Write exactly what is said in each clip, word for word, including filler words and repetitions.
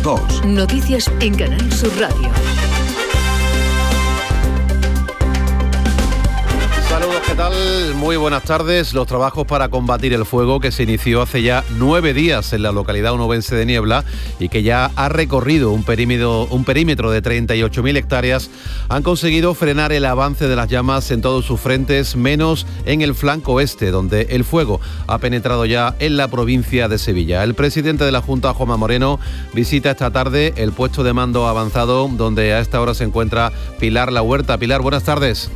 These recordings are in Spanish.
dos. Noticias en Canal Sur Radio. Saludos, ¿qué tal? Muy buenas tardes. Los trabajos para combatir el fuego que se inició hace ya nueve días en la localidad onubense de Niebla y que ya ha recorrido un perímetro, un perímetro de treinta y ocho mil hectáreas han conseguido frenar el avance de las llamas en todos sus frentes, menos en el flanco oeste, donde el fuego ha penetrado ya en la provincia de Sevilla. El presidente de la Junta, Juanma Moreno, visita esta tarde el puesto de mando avanzado, donde a esta hora se encuentra Pilar La Huerta. Pilar, buenas tardes.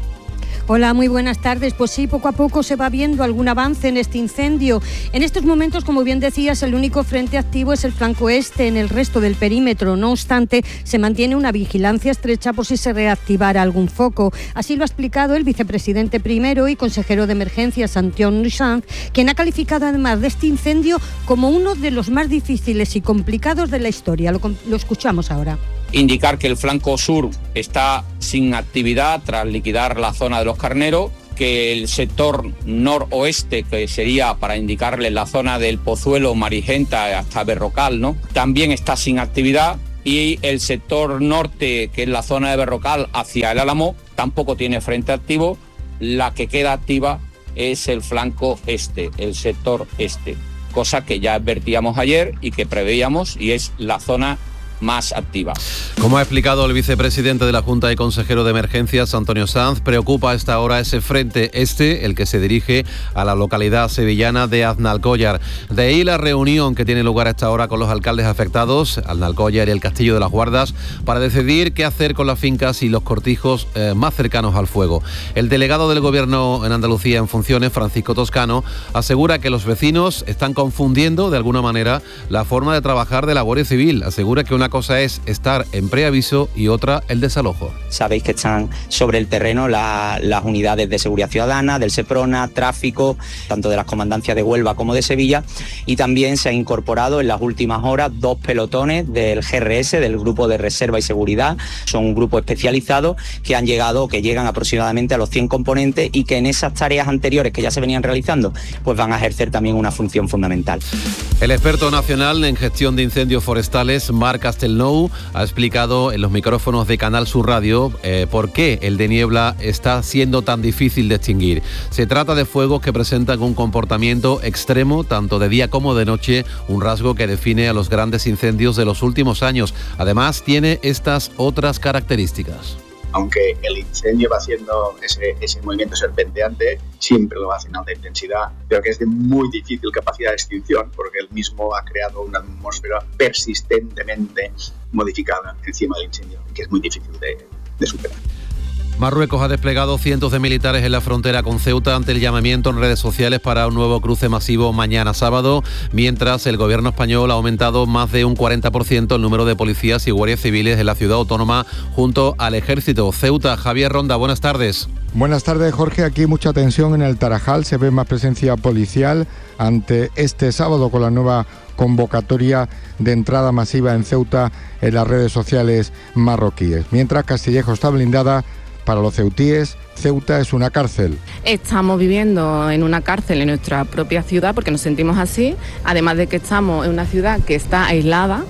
Hola, muy buenas tardes. Pues sí, poco a poco se va viendo algún avance en este incendio. En estos momentos, como bien decías, el único frente activo es el flanco este. En el resto del perímetro, no obstante, se mantiene una vigilancia estrecha por si se reactivara algún foco. Así lo ha explicado el vicepresidente primero y consejero de emergencias, Antonio Sanz, quien ha calificado además de este incendio como uno de los más difíciles y complicados de la historia. Lo, lo escuchamos ahora. Indicar que el flanco sur está sin actividad tras liquidar la zona de los Carneros, que el sector noroeste, que sería para indicarle la zona del Pozuelo, Marigenta hasta Berrocal, ¿no?, también está sin actividad, y el sector norte, que es la zona de Berrocal hacia el Álamo, tampoco tiene frente activo. La que queda activa es el flanco este, el sector este, cosa que ya advertíamos ayer y que preveíamos, y es la zona más activa. Como ha explicado el vicepresidente de la Junta y consejero de Emergencias, Antonio Sanz, preocupa a esta hora ese frente este, el que se dirige a la localidad sevillana de Aznalcóllar. De ahí la reunión que tiene lugar a esta hora con los alcaldes afectados, Aznalcóllar y el Castillo de las Guardas, para decidir qué hacer con las fincas y los cortijos eh, más cercanos al fuego. El delegado del Gobierno en Andalucía en funciones, Francisco Toscano, asegura que los vecinos están confundiendo de alguna manera la forma de trabajar de la Guardia Civil. Asegura que una cosa es estar en preaviso y otra el desalojo. Sabéis que están sobre el terreno la, las unidades de seguridad ciudadana, del SEPRONA, tráfico, tanto de las comandancias de Huelva como de Sevilla, y también se han incorporado en las últimas horas dos pelotones del G R S, del Grupo de Reserva y Seguridad. Son un grupo especializado que han llegado, que llegan aproximadamente a los cien componentes, y que en esas tareas anteriores que ya se venían realizando, pues van a ejercer también una función fundamental. El experto nacional en gestión de incendios forestales, Marc Castelnou, ha explicado en los micrófonos de Canal Sur Radio eh, por qué el de Niebla está siendo tan difícil de extinguir. Se trata de fuegos que presentan un comportamiento extremo tanto de día como de noche, un rasgo que define a los grandes incendios de los últimos años. Además, tiene estas otras características. Aunque el incendio va haciendo ese, ese movimiento serpenteante, siempre lo va haciendo en alta intensidad, pero que es de muy difícil capacidad de extinción, porque él mismo ha creado una atmósfera persistentemente modificada encima del incendio, que es muy difícil de, de superar. Marruecos ha desplegado cientos de militares en la frontera con Ceuta ante el llamamiento en redes sociales para un nuevo cruce masivo mañana sábado, mientras el gobierno español ha aumentado más de un cuarenta por ciento el número de policías y guardias civiles en la ciudad autónoma junto al ejército. Ceuta, Javier Ronda, buenas tardes. Buenas tardes, Jorge. Aquí mucha tensión en el Tarajal, se ve más presencia policial ante este sábado con la nueva convocatoria de entrada masiva en Ceuta en las redes sociales marroquíes. Mientras Castillejo está blindada, para los ceutíes, Ceuta es una cárcel. Estamos viviendo en una cárcel en nuestra propia ciudad porque nos sentimos así, además de que estamos en una ciudad que está aislada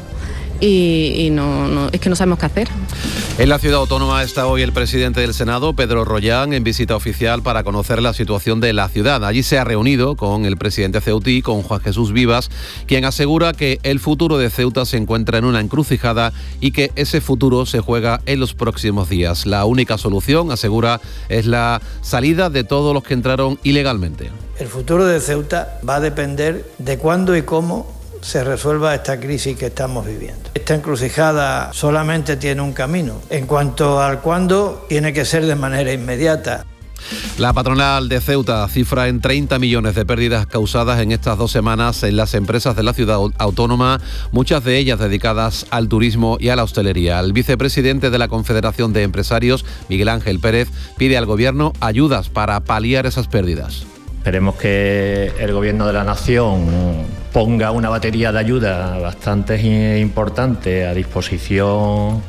y, y no, no, es que no sabemos qué hacer. En la ciudad autónoma está hoy el presidente del Senado, Pedro Rollán, en visita oficial para conocer la situación de la ciudad. Allí se ha reunido con el presidente ceutí, con Juan Jesús Vivas, quien asegura que el futuro de Ceuta se encuentra en una encrucijada y que ese futuro se juega en los próximos días. La única solución, asegura, es la salida de todos los que entraron ilegalmente. El futuro de Ceuta va a depender de cuándo y cómo se resuelva esta crisis que estamos viviendo. Esta encrucijada solamente tiene un camino. En cuanto al cuándo, tiene que ser de manera inmediata. La patronal de Ceuta cifra en treinta millones de pérdidas causadas en estas dos semanas en las empresas de la ciudad autónoma, muchas de ellas dedicadas al turismo y a la hostelería. El vicepresidente de la Confederación de Empresarios, Miguel Ángel Pérez, pide al Gobierno ayudas para paliar esas pérdidas. Esperemos que el Gobierno de la Nación ponga una batería de ayuda bastante importante a disposición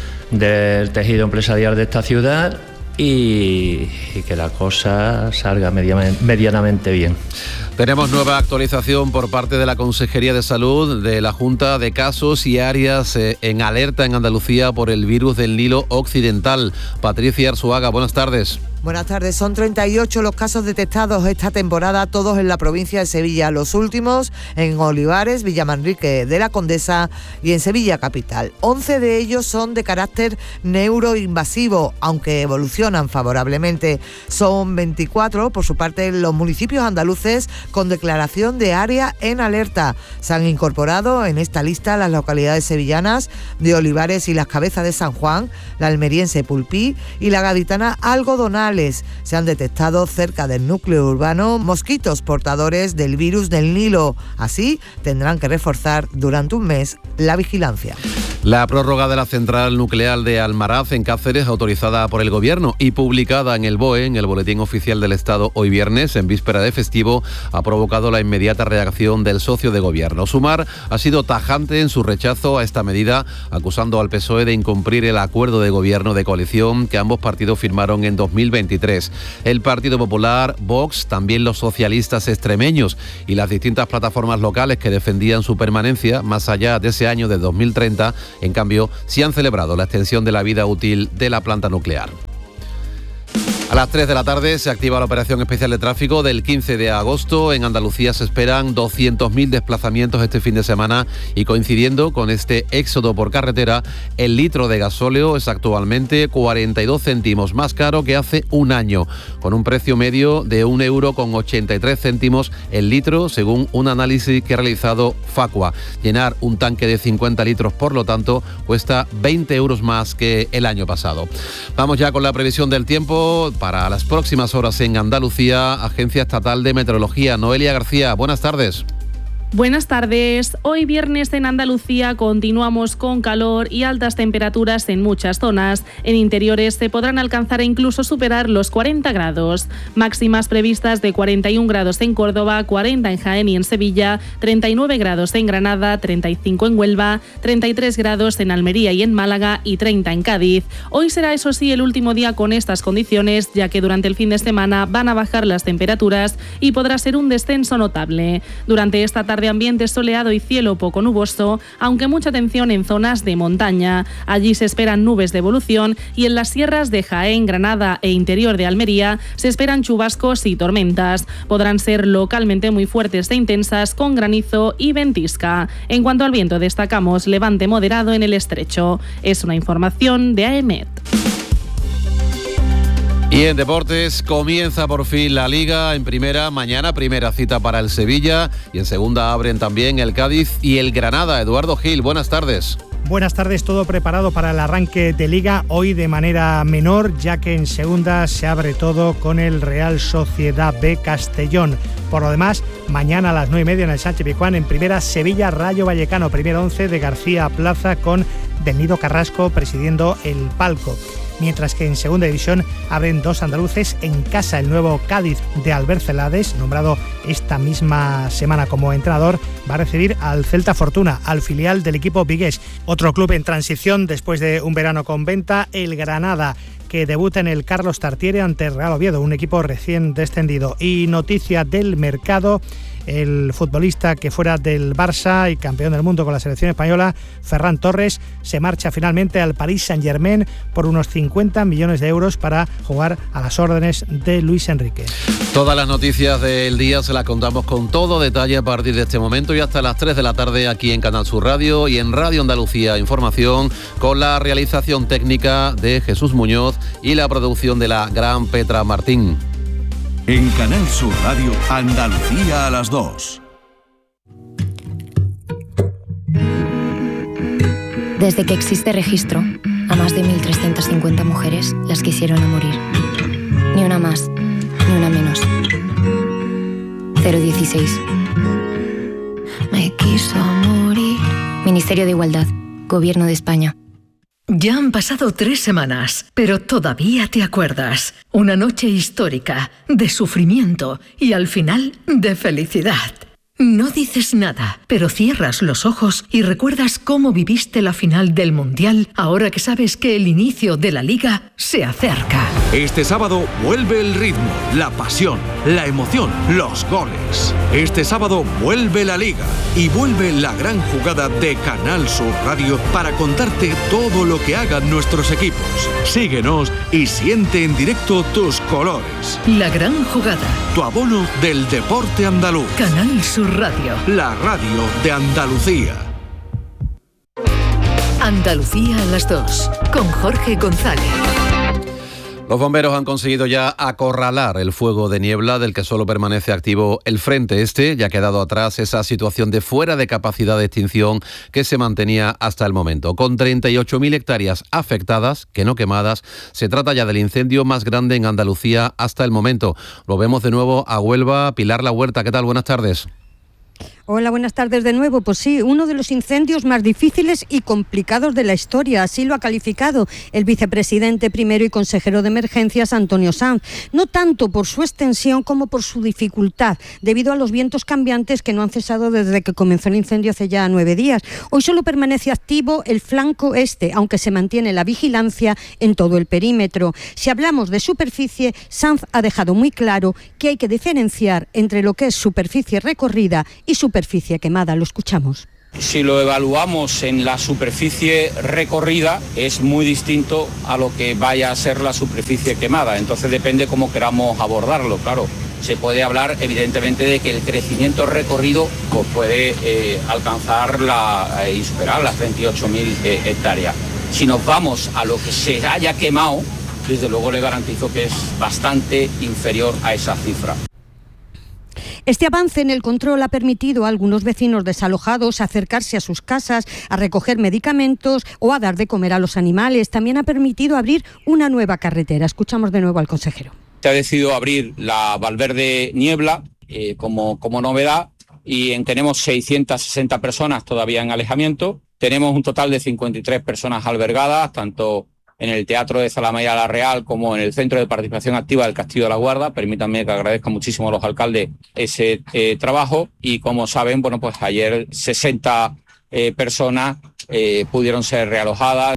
del tejido empresarial de esta ciudad y, y que la cosa salga medianamente bien. Tenemos nueva actualización por parte de la Consejería de Salud de la Junta de casos y áreas eh, en alerta en Andalucía por el virus del Nilo Occidental. Patricia Arzuaga, buenas tardes. Buenas tardes. Son treinta y ocho los casos detectados esta temporada, todos en la provincia de Sevilla. Los últimos en Olivares, Villamanrique de la Condesa y en Sevilla capital. once de ellos son de carácter neuroinvasivo, aunque evolucionan favorablemente. Son veinticuatro, por su parte, los municipios andaluces con declaración de área en alerta. Se han incorporado en esta lista las localidades sevillanas de Olivares y Las Cabezas de San Juan, la almeriense Pulpí y la gaditana Algodonal. Se han detectado cerca del núcleo urbano mosquitos portadores del virus del Nilo. Así tendrán que reforzar durante un mes la vigilancia. La prórroga de la central nuclear de Almaraz en Cáceres, autorizada por el Gobierno y publicada en el B O E, en el Boletín Oficial del Estado, hoy viernes, en víspera de festivo, ha provocado la inmediata reacción del socio de Gobierno. Sumar ha sido tajante en su rechazo a esta medida, acusando al P S O E de incumplir el acuerdo de Gobierno de coalición que ambos partidos firmaron en dos mil veintitrés. El Partido Popular, Vox, también los socialistas extremeños y las distintas plataformas locales que defendían su permanencia más allá de ese año de dos mil treinta, en cambio, sí han celebrado la extensión de la vida útil de la planta nuclear. A las tres de la tarde se activa la operación especial de tráfico del quince de agosto. En Andalucía se esperan doscientos mil desplazamientos este fin de semana y coincidiendo con este éxodo por carretera, el litro de gasóleo es actualmente cuarenta y dos céntimos más caro que hace un año, con un precio medio de un euro con ochenta y tres céntimos el litro, según un análisis que ha realizado Facua. Llenar un tanque de cincuenta litros, por lo tanto, cuesta veinte euros más que el año pasado. Vamos ya con la previsión del tiempo para las próximas horas en Andalucía. Agencia Estatal de Meteorología. Noelia García, buenas tardes. Buenas tardes. Hoy viernes en Andalucía continuamos con calor y altas temperaturas en muchas zonas. En interiores se podrán alcanzar e incluso superar los cuarenta grados. Máximas previstas de cuarenta y un grados en Córdoba, cuarenta en Jaén y en Sevilla, treinta y nueve grados en Granada, treinta y cinco en Huelva, treinta y tres grados en Almería y en Málaga y treinta en Cádiz. Hoy será, eso sí, el último día con estas condiciones, ya que durante el fin de semana van a bajar las temperaturas y podrá ser un descenso notable. Durante esta tarde ambiente soleado y cielo poco nuboso, aunque mucha atención en zonas de montaña. Allí se esperan nubes de evolución y en las sierras de Jaén, Granada e interior de Almería se esperan chubascos y tormentas. Podrán ser localmente muy fuertes e intensas con granizo y ventisca. En cuanto al viento, destacamos levante moderado en el estrecho. Es una información de A E M E T. Y en deportes comienza por fin la Liga. En primera, mañana primera cita para el Sevilla y en segunda abren también el Cádiz y el Granada. Eduardo Gil, buenas tardes. Buenas tardes, todo preparado para el arranque de Liga, hoy de manera menor, ya que en segunda se abre todo con el Real Sociedad B Castellón. Por lo demás, mañana a las nueve y media en el Sánchez-Pizjuán, en primera Sevilla Rayo Vallecano, primer once de García Plaza con Del Nido Carrasco presidiendo el palco. Mientras que en segunda división abren dos andaluces en casa. El nuevo Cádiz de Albert Celades, nombrado esta misma semana como entrenador, va a recibir al Celta Fortuna, al filial del equipo vigués. Otro club en transición después de un verano con venta, el Granada, que debuta en el Carlos Tartiere ante Real Oviedo, un equipo recién descendido. Y noticia del mercado: el futbolista que fuera del Barça y campeón del mundo con la selección española, Ferran Torres, se marcha finalmente al Paris Saint-Germain por unos cincuenta millones de euros para jugar a las órdenes de Luis Enrique. Todas las noticias del día se las contamos con todo detalle a partir de este momento y hasta las tres de la tarde aquí en Canal Sur Radio y en Radio Andalucía Información, con la realización técnica de Jesús Muñoz y la producción de la gran Petra Martín. En Canal Sur Radio, Andalucía a las dos. Desde que existe registro, a más de mil trescientas cincuenta mujeres las quisieron a morir. Ni una más, ni una menos. cero dieciséis. Me quiso morir. Ministerio de Igualdad, Gobierno de España. Ya han pasado tres semanas, pero todavía te acuerdas. Una noche histórica, de sufrimiento y al final de felicidad. No dices nada, pero cierras los ojos y recuerdas cómo viviste la final del Mundial ahora que sabes que el inicio de la Liga se acerca. Este sábado vuelve el ritmo, la pasión, la emoción, los goles. Este sábado vuelve la Liga y vuelve la gran jugada de Canal Sur Radio para contarte todo lo que hagan nuestros equipos. Síguenos y siente en directo tus colores. La gran jugada. Tu abono del deporte andaluz. Canal Sur Radio. La radio de Andalucía. Andalucía a las dos, con Jorge González. Los bomberos han conseguido ya acorralar el fuego de niebla del que solo permanece activo el frente este. Ya ha quedado atrás esa situación de fuera de capacidad de extinción que se mantenía hasta el momento. Con treinta y ocho mil hectáreas afectadas, que no quemadas, se trata ya del incendio más grande en Andalucía hasta el momento. Lo vemos de nuevo a Huelva. Pilar La Huerta, ¿qué tal? Buenas tardes. Hola, buenas tardes de nuevo. Pues sí, uno de los incendios más difíciles y complicados de la historia, así lo ha calificado el vicepresidente primero y consejero de emergencias, Antonio Sanz. No tanto por su extensión como por su dificultad, debido a los vientos cambiantes que no han cesado desde que comenzó el incendio hace ya nueve días. Hoy solo permanece activo el flanco este, aunque se mantiene la vigilancia en todo el perímetro. Si hablamos de superficie, Sanz ha dejado muy claro que hay que diferenciar entre lo que es superficie recorrida y superficie superficie quemada. Lo escuchamos. Si lo evaluamos en la superficie recorrida, es muy distinto a lo que vaya a ser la superficie quemada. Entonces depende cómo queramos abordarlo, claro. Se puede hablar evidentemente de que el crecimiento recorrido pues, puede eh, alcanzar la, eh, y superar las treinta y ocho mil eh, hectáreas. Si nos vamos a lo que se haya quemado, desde luego le garantizo que es bastante inferior a esa cifra. Este avance en el control ha permitido a algunos vecinos desalojados acercarse a sus casas, a recoger medicamentos o a dar de comer a los animales. También ha permitido abrir una nueva carretera. Escuchamos de nuevo al consejero. Se ha decidido abrir la Valverde Niebla eh, como, como novedad y en, tenemos seiscientas sesenta personas todavía en alejamiento. Tenemos un total de cincuenta y tres personas albergadas, tanto en el Teatro de Zalamea La Real como en el Centro de Participación Activa del Castillo de la Guarda. Permítanme que agradezca muchísimo a los alcaldes ese eh, trabajo y como saben, bueno, pues ayer sesenta eh, personas eh, pudieron ser realojadas.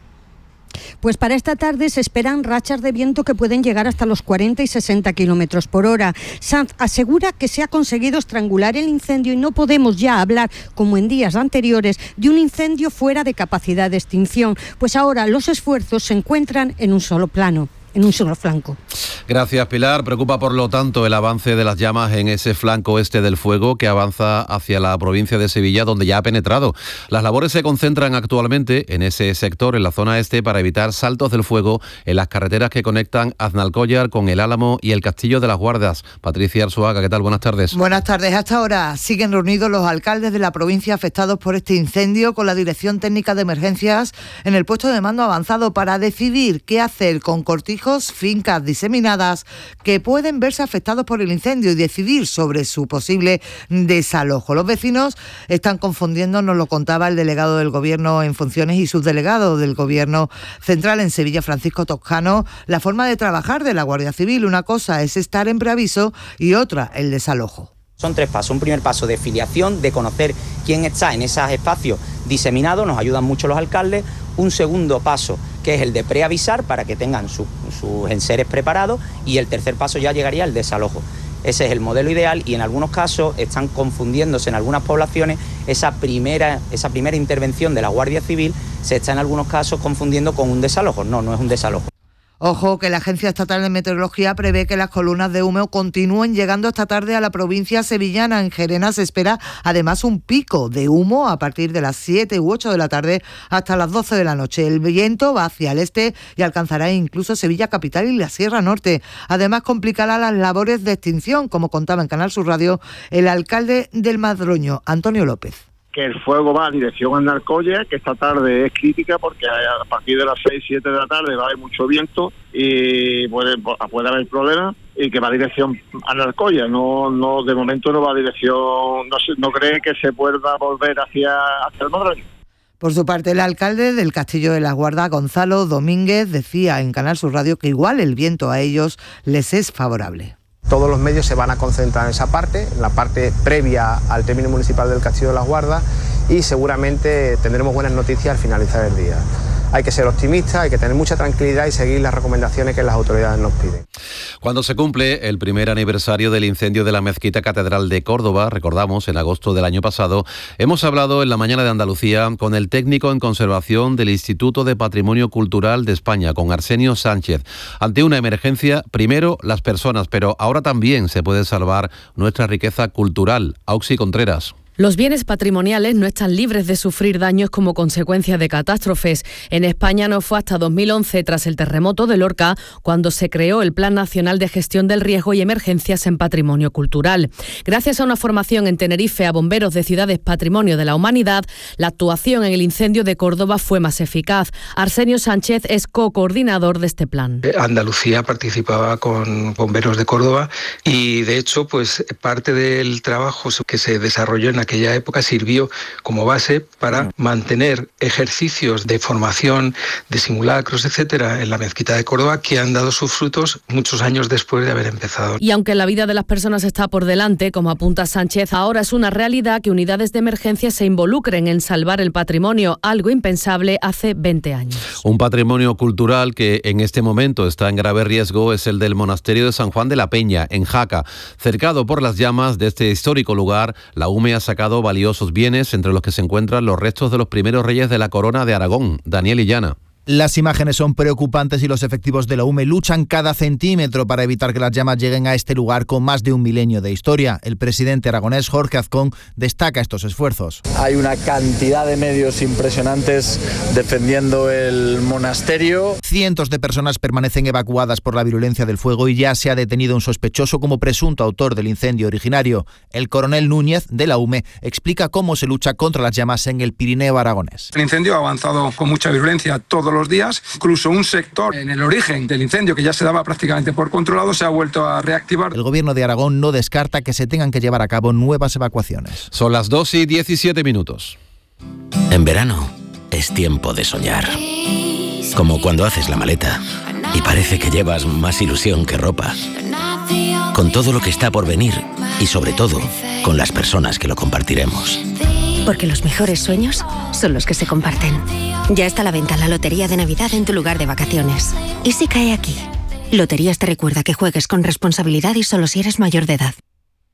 Pues para esta tarde se esperan rachas de viento que pueden llegar hasta los cuarenta y sesenta kilómetros por hora. Sanz asegura que se ha conseguido estrangular el incendio y no podemos ya hablar, como en días anteriores, de un incendio fuera de capacidad de extinción, pues ahora los esfuerzos se encuentran en un solo plano. en un solo flanco. Gracias, Pilar. Preocupa, por lo tanto, el avance de las llamas en ese flanco este del fuego que avanza hacia la provincia de Sevilla, donde ya ha penetrado. Las labores se concentran actualmente en ese sector, en la zona este, para evitar saltos del fuego en las carreteras que conectan Aznalcóllar con El Álamo y el Castillo de las Guardas. Patricia Arzuaga, ¿qué tal? Buenas tardes. Buenas tardes. Hasta ahora siguen reunidos los alcaldes de la provincia afectados por este incendio con la Dirección Técnica de Emergencias en el puesto de mando avanzado para decidir qué hacer con cortijos, fincas diseminadas que pueden verse afectados por el incendio y decidir sobre su posible desalojo. Los vecinos están confundiendo, nos lo contaba el delegado del Gobierno en funciones y subdelegado del Gobierno Central en Sevilla, Francisco Toscano, la forma de trabajar de la Guardia Civil. Una cosa es estar en preaviso y otra el desalojo. Son tres pasos. Un primer paso de filiación, de conocer quién está en esos espacios diseminados, nos ayudan mucho los alcaldes. Un segundo paso, que es el de preavisar para que tengan su, sus enseres preparados, y el tercer paso ya llegaría el desalojo. Ese es el modelo ideal y en algunos casos están confundiéndose en algunas poblaciones esa primera, esa primera intervención de la Guardia Civil, se está en algunos casos confundiendo con un desalojo. No, no es un desalojo. Ojo, que la Agencia Estatal de Meteorología prevé que las columnas de humo continúen llegando esta tarde a la provincia sevillana. En Gerena se espera además un pico de humo a partir de las siete u ocho de la tarde hasta las doce de la noche. El viento va hacia el este y alcanzará incluso Sevilla capital y la Sierra Norte. Además complicará las labores de extinción, como contaba en Canal Sur Radio el alcalde del Madroño, Antonio López. Que el fuego va en dirección a Aznalcóllar, que esta tarde es crítica porque a partir de las seis, siete de la tarde va a haber mucho viento y puede, puede haber problemas, y que va a dirección a Aznalcóllar. No, no, de momento no va a dirección, no, no cree que se pueda volver hacia, hacia el Madroño. Por su parte, el alcalde del Castillo de las Guardas, Gonzalo Domínguez, decía en Canal Sur Radio que igual el viento a ellos les es favorable. Todos los medios se van a concentrar en esa parte, en la parte previa al término municipal del Castillo de las Guardas, y seguramente tendremos buenas noticias al finalizar el día. Hay que ser optimistas, hay que tener mucha tranquilidad y seguir las recomendaciones que las autoridades nos piden. Cuando se cumple el primer aniversario del incendio de la Mezquita Catedral de Córdoba, recordamos, en agosto del año pasado, hemos hablado en la mañana de Andalucía con el técnico en conservación del Instituto de Patrimonio Cultural de España, con Arsenio Sánchez. Ante una emergencia, primero las personas, pero ahora también se puede salvar nuestra riqueza cultural. Auxi Contreras. Los bienes patrimoniales no están libres de sufrir daños como consecuencia de catástrofes. En España no fue hasta dos mil once, tras el terremoto de Lorca, cuando se creó el Plan Nacional de Gestión del Riesgo y Emergencias en Patrimonio Cultural. Gracias a una formación en Tenerife a bomberos de ciudades Patrimonio de la Humanidad, la actuación en el incendio de Córdoba fue más eficaz. Arsenio Sánchez es co-coordinador de este plan. Andalucía participaba con bomberos de Córdoba y, de hecho, pues parte del trabajo que se desarrolló en aquella época sirvió como base para mantener ejercicios de formación, de simulacros, etcétera, en la Mezquita de Córdoba, que han dado sus frutos muchos años después de haber empezado. Y aunque la vida de las personas está por delante, como apunta Sánchez, ahora es una realidad que unidades de emergencia se involucren en salvar el patrimonio, algo impensable hace veinte años. Un patrimonio cultural que en este momento está en grave riesgo es el del monasterio de San Juan de la Peña, en Jaca. Cercado por las llamas de este histórico lugar, la U M E ha sacado valiosos bienes, entre los que se encuentran los restos de los primeros reyes de la corona de Aragón. Daniel Illana. Las imágenes son preocupantes y los efectivos de la U M E luchan cada centímetro para evitar que las llamas lleguen a este lugar con más de un milenio de historia. El presidente aragonés, Jorge Azcón, destaca estos esfuerzos. Hay una cantidad de medios impresionantes defendiendo el monasterio. Cientos de personas permanecen evacuadas por la virulencia del fuego y ya se ha detenido un sospechoso como presunto autor del incendio originario. El coronel Núñez, de la U M E, explica cómo se lucha contra las llamas en el Pirineo aragonés. El incendio ha avanzado con mucha virulencia todos los días, incluso un sector en el origen del incendio que ya se daba prácticamente por controlado se ha vuelto a reactivar. El gobierno de Aragón no descarta que se tengan que llevar a cabo nuevas evacuaciones. Son las dos y diecisiete minutos. En verano es tiempo de soñar. Como cuando haces la maleta y parece que llevas más ilusión que ropa. Con todo lo que está por venir y sobre todo con las personas que lo compartiremos. Porque los mejores sueños son los que se comparten. Ya está a la venta la Lotería de Navidad en tu lugar de vacaciones. ¿Y si cae aquí? Loterías te recuerda que juegues con responsabilidad y solo si eres mayor de edad.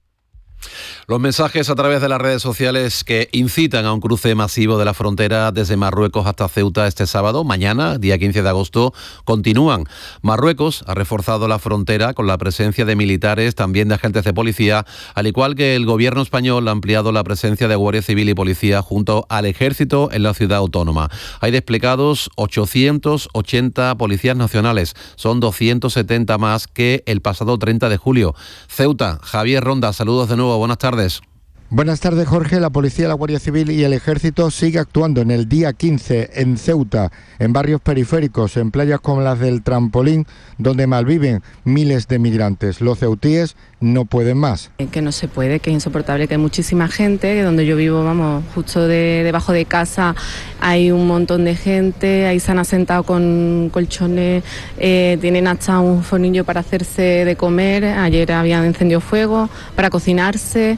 Los mensajes a través de las redes sociales que incitan a un cruce masivo de la frontera desde Marruecos hasta Ceuta este sábado, mañana, día quince de agosto, continúan. Marruecos ha reforzado la frontera con la presencia de militares, también de agentes de policía, al igual que el gobierno español ha ampliado la presencia de Guardia Civil y Policía junto al Ejército en la ciudad autónoma. Hay desplegados ochocientos ochenta policías nacionales, son doscientos setenta más que el pasado treinta de julio. Ceuta, Javier Ronda, saludos de nuevo, buenas tardes. Buenas tardes, Jorge. La policía, la Guardia Civil y el Ejército sigue actuando en el día quince en Ceuta, en barrios periféricos, en playas como las del Trampolín, donde malviven miles de migrantes. Los ceutíes no pueden más. Que no se puede, que es insoportable, que hay muchísima gente, que donde yo vivo, vamos, justo de, debajo de casa hay un montón de gente, ahí se han asentado con colchones, eh, tienen hasta un fornillo para hacerse de comer, ayer habían encendido fuego para cocinarse.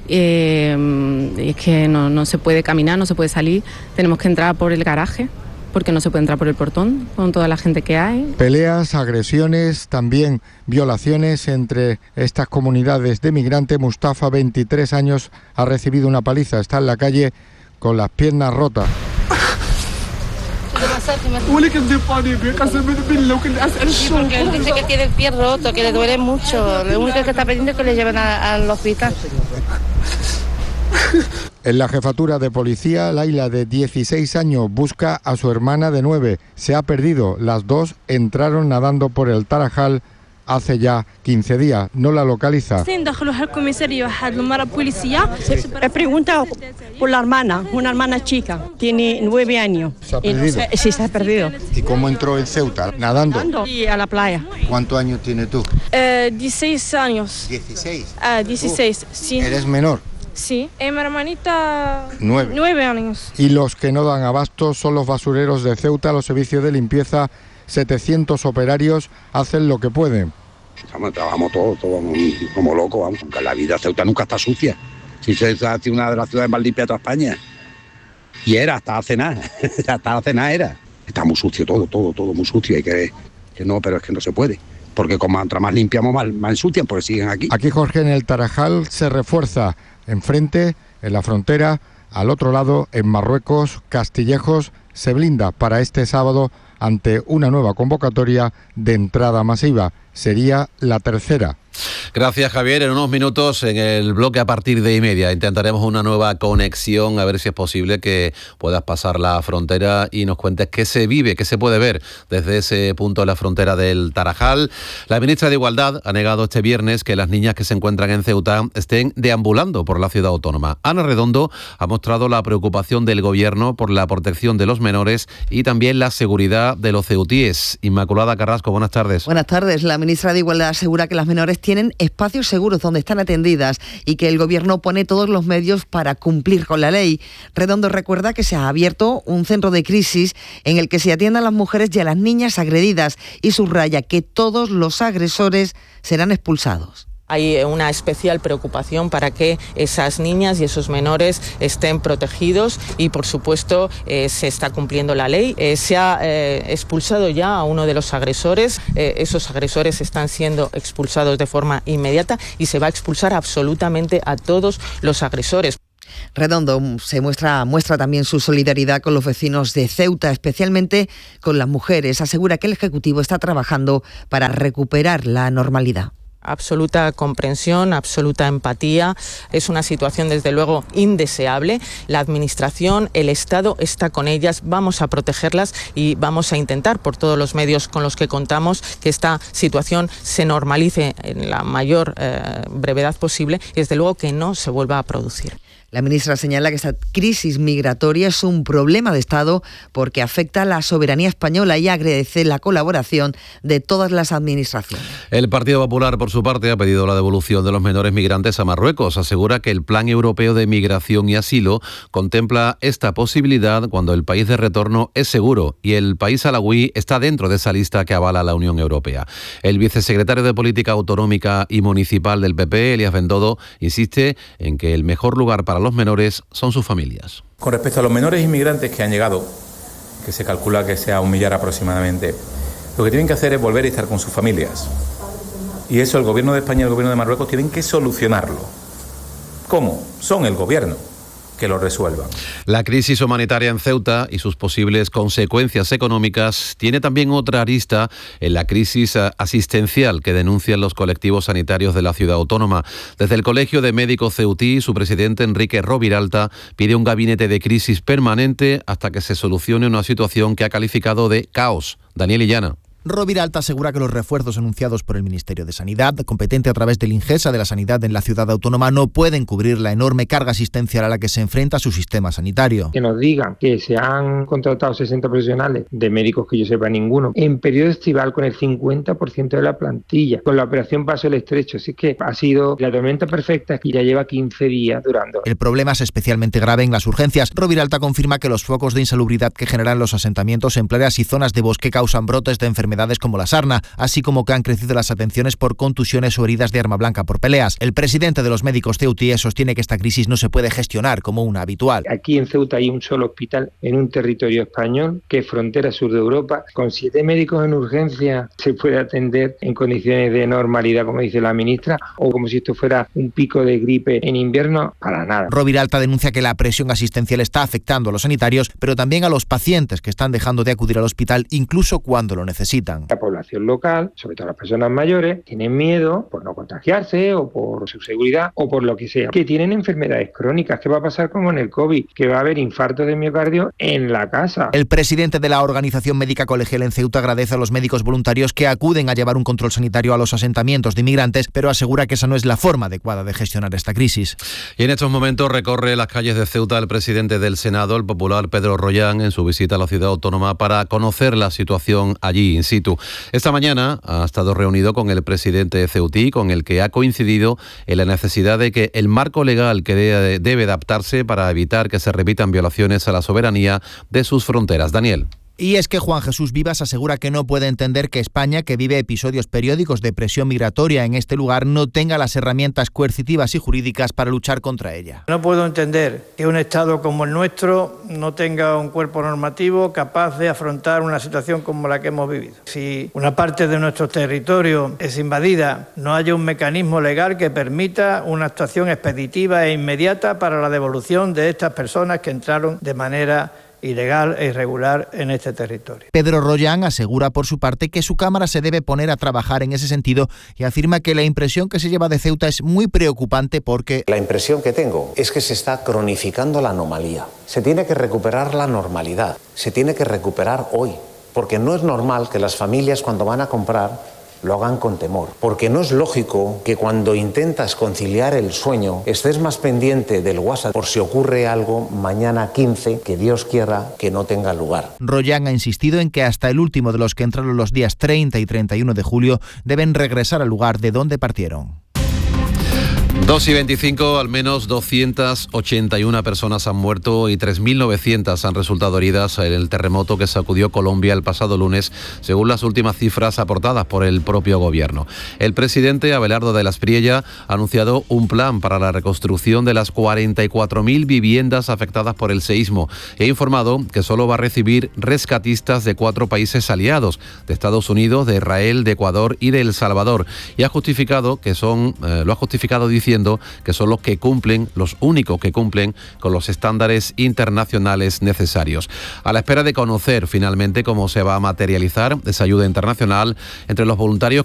Eh, es que no, no se puede caminar, no se puede salir, tenemos que entrar por el garaje porque no se puede entrar por el portón con toda la gente que hay. Peleas, agresiones, también violaciones entre estas comunidades de migrantes. Mustafa, veintitrés años, ha recibido una paliza, está en la calle con las piernas rotas. Sí, porque él dice que tiene el pie roto, que le duele mucho. Lo único que está pidiendo es que le lleven a, al hospital. En la jefatura de policía, Laila, de dieciséis años, busca a su hermana de nueve. Se ha perdido. Las dos entraron nadando por el Tarajal hace ya quince días. No la localiza. He preguntado por la hermana, una hermana chica, tiene nueve años. ¿Se ha perdido? Y, sí, se ha perdido. ¿Y cómo entró en Ceuta? ¿Nadando? Sí, a la playa. ¿Cuántos años tienes tú? Eh, dieciséis años. ¿dieciséis? Ah, dieciséis, uh, sí. ¿Eres menor? Sí, eh, mi hermanita... Nueve. Nueve años. Y los que no dan abasto son los basureros de Ceuta. Los servicios de limpieza, setecientos operarios, hacen lo que pueden. Vamos, trabajamos todos, todos como locos, vamos. La vida de Ceuta nunca está sucia. Si se hace una de las ciudades más limpias de toda España. Y era, hasta hace nada, hasta hace nada era. Está muy sucio todo, todo, todo muy sucio. Hay que, que no, pero es que no se puede. Porque como mientras más limpiamos, más, más ensucian, porque siguen aquí. Aquí, Jorge, en el Tarajal se refuerza enfrente, en la frontera, al otro lado, en Marruecos, Castillejos se blinda para este sábado ante una nueva convocatoria de entrada masiva. Sería la tercera. Gracias, Javier. En unos minutos, en el bloque a partir de y media, intentaremos una nueva conexión, a ver si es posible que puedas pasar la frontera y nos cuentes qué se vive, qué se puede ver desde ese punto de la frontera del Tarajal. La ministra de Igualdad ha negado este viernes que las niñas que se encuentran en Ceuta estén deambulando por la ciudad autónoma. Ana Redondo ha mostrado la preocupación del Gobierno por la protección de los menores y también la seguridad de los ceutíes. Inmaculada Carrasco, buenas tardes. Buenas tardes. La ministra de Igualdad asegura que las menores tienen espacios seguros donde están atendidas y que el Gobierno pone todos los medios para cumplir con la ley. Redondo recuerda que se ha abierto un centro de crisis en el que se atiendan a las mujeres y a las niñas agredidas y subraya que todos los agresores serán expulsados. Hay una especial preocupación para que esas niñas y esos menores estén protegidos y, por supuesto, eh, se está cumpliendo la ley. Eh, se ha eh, expulsado ya a uno de los agresores. Eh, esos agresores están siendo expulsados de forma inmediata y se va a expulsar absolutamente a todos los agresores. Redondo se muestra, muestra también su solidaridad con los vecinos de Ceuta, especialmente con las mujeres. Asegura que el Ejecutivo está trabajando para recuperar la normalidad. Absoluta comprensión, absoluta empatía. Es una situación, desde luego, indeseable. La Administración, el Estado está con ellas. Vamos a protegerlas y vamos a intentar, por todos los medios con los que contamos, que esta situación se normalice en la mayor eh, brevedad posible y, desde luego, que no se vuelva a producir. La ministra señala que esta crisis migratoria es un problema de Estado porque afecta a la soberanía española y agradece la colaboración de todas las administraciones. El Partido Popular, por su parte, ha pedido la devolución de los menores migrantes a Marruecos. Asegura que el Plan Europeo de Migración y Asilo contempla esta posibilidad cuando el país de retorno es seguro y el país alauí está dentro de esa lista que avala la Unión Europea. El vicesecretario de Política Autonómica y Municipal del P P, Elías Bendodo, insiste en que el mejor lugar para los menores son sus familias. Con respecto a los menores inmigrantes que han llegado, que se calcula que sea un millar aproximadamente, lo que tienen que hacer es volver a estar con sus familias. Y eso el Gobierno de España y el Gobierno de Marruecos tienen que solucionarlo. ¿Cómo? Son el Gobierno que lo resuelvan. La crisis humanitaria en Ceuta y sus posibles consecuencias económicas tiene también otra arista en la crisis asistencial que denuncian los colectivos sanitarios de la ciudad autónoma. Desde el Colegio de Médicos Ceutí, su presidente Enrique Roviralta pide un gabinete de crisis permanente hasta que se solucione una situación que ha calificado de caos. Daniel Illana. Roviralta asegura que los refuerzos anunciados por el Ministerio de Sanidad, competente a través del INGESA de la Sanidad en la ciudad autónoma, no pueden cubrir la enorme carga asistencial a la que se enfrenta su sistema sanitario. Que nos digan que se han contratado sesenta profesionales, de médicos que yo sepa ninguno, en periodo estival con el cincuenta por ciento de la plantilla, con la operación Paso el Estrecho. Así que ha sido la tormenta perfecta que ya lleva quince días durando. El problema es especialmente grave en las urgencias. Roviralta confirma que los focos de insalubridad que generan los asentamientos en playas y zonas de bosque causan brotes de enfermedades como la sarna, así como que han crecido las atenciones por contusiones o heridas de arma blanca por peleas. El presidente de los médicos ceutíes sostiene que esta crisis no se puede gestionar como una habitual. Aquí en Ceuta hay un solo hospital en un territorio español que es frontera sur de Europa. Con siete médicos en urgencia se puede atender en condiciones de normalidad, como dice la ministra, o como si esto fuera un pico de gripe en invierno, para nada. Roviralta denuncia que la presión asistencial está afectando a los sanitarios, pero también a los pacientes que están dejando de acudir al hospital incluso cuando lo necesitan. La población local, sobre todo las personas mayores, tienen miedo por no contagiarse o por su seguridad o por lo que sea, que tienen enfermedades crónicas. ¿Qué va a pasar como en el COVID? Que va a haber infarto de miocardio en la casa. El presidente de la Organización Médica Colegial en Ceuta agradece a los médicos voluntarios que acuden a llevar un control sanitario a los asentamientos de inmigrantes, pero asegura que esa no es la forma adecuada de gestionar esta crisis. Y en estos momentos recorre las calles de Ceuta el presidente del Senado, el popular Pedro Rollán, en su visita a la ciudad autónoma para conocer la situación allí in situ. Esta mañana ha estado reunido con el presidente de Ceutí, con el que ha coincidido en la necesidad de que el marco legal que de, debe adaptarse para evitar que se repitan violaciones a la soberanía de sus fronteras. Daniel. Y es que Juan Jesús Vivas asegura que no puede entender que España, que vive episodios periódicos de presión migratoria en este lugar, no tenga las herramientas coercitivas y jurídicas para luchar contra ella. No puedo entender que un Estado como el nuestro no tenga un cuerpo normativo capaz de afrontar una situación como la que hemos vivido. Si una parte de nuestro territorio es invadida, no haya un mecanismo legal que permita una actuación expeditiva e inmediata para la devolución de estas personas que entraron de manera ilegal e irregular en este territorio. Pedro Rollán asegura por su parte que su Cámara se debe poner a trabajar en ese sentido y afirma que la impresión que se lleva de Ceuta es muy preocupante porque... La impresión que tengo es que se está cronificando la anomalía. Se tiene que recuperar la normalidad, se tiene que recuperar hoy, porque no es normal que las familias cuando van a comprar lo hagan con temor, porque no es lógico que cuando intentas conciliar el sueño estés más pendiente del WhatsApp por si ocurre algo mañana quince, que Dios quiera que no tenga lugar. Rollán ha insistido en que hasta el último de los que entraron los días treinta y treinta y uno de julio deben regresar al lugar de donde partieron. dos y veinticinco, al menos doscientas ochenta y una personas han muerto y tres mil novecientas han resultado heridas en el terremoto que sacudió Colombia el pasado lunes, según las últimas cifras aportadas por el propio gobierno. El presidente Abelardo de la Espriella ha anunciado un plan para la reconstrucción de las cuarenta y cuatro mil viviendas afectadas por el seísmo e ha informado que solo va a recibir rescatistas de cuatro países aliados, de Estados Unidos, de Israel, de Ecuador y de El Salvador, y ha justificado que son, eh, lo ha justificado diciendo que son los que cumplen, los únicos que cumplen con los estándares internacionales necesarios. A la espera de conocer finalmente cómo se va a materializar esa ayuda internacional, entre los voluntarios